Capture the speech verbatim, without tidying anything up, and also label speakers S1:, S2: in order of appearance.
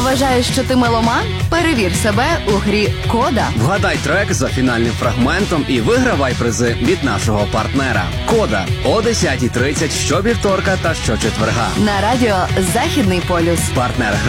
S1: Вважаєш, що ти меломан? Перевір себе у грі «Кода».
S2: Вгадай трек за фінальним фрагментом і вигравай призи від нашого партнера. «Кода» о десятій тридцять щовівторка та щочетверга.
S1: На радіо «Західний полюс».
S2: Партнер